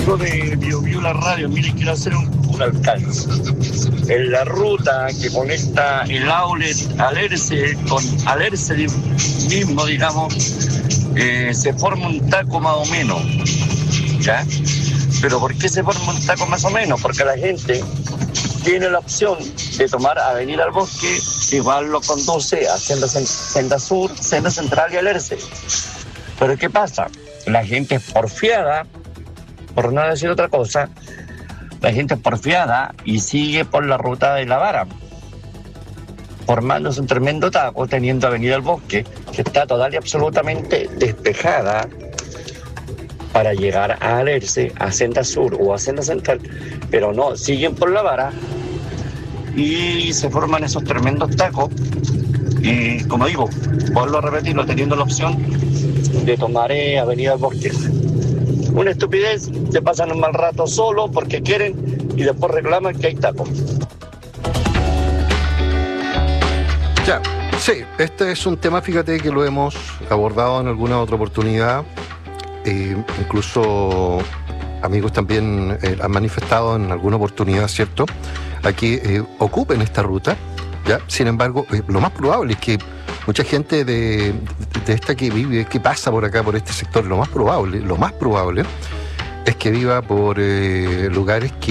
Amigo de Biobío La Radio, mire, quiero hacer un alcance. En la ruta que conecta el outlet Alerce con Alerce mismo, digamos, se forma un taco más o menos, ¿ya? Pero ¿por qué se forma un taco más o menos? Porque la gente tiene la opción de tomar Avenida al Bosque, igual lo conduce a Senda Sur, Senda Central y Alerce. Pero ¿qué pasa? La gente es porfiada, por no decir otra cosa, la gente es porfiada y sigue por la ruta de La Vara, formándose un tremendo taco, teniendo Avenida al Bosque, que está total y absolutamente despejada para llegar a Alerce, a Senda Sur o a Senda Central, pero no, siguen por La Vara y se forman esos tremendos tacos. Y como digo, vuelvo a repetirlo, teniendo la opción de tomar Avenida al Bosque. Una estupidez, se pasan un mal rato solo porque quieren y después reclaman que hay tacos. Ya, sí, este es un tema, fíjate que lo hemos abordado en alguna otra oportunidad. Incluso amigos también han manifestado en alguna oportunidad, ¿cierto?, a que ocupen esta ruta, ¿ya? Sin embargo, lo más probable es que mucha gente de esta que vive, que pasa por acá, por este sector, lo más probable es que viva por lugares que